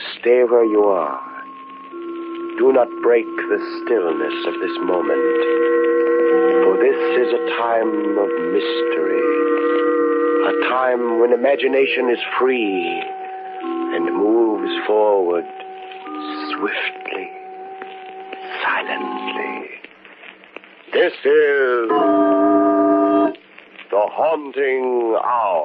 stay where you are. Do not break the stillness of this moment, for this is a time of mystery, a time when imagination is free and moves forward swiftly, silently. This is The Haunting Hour.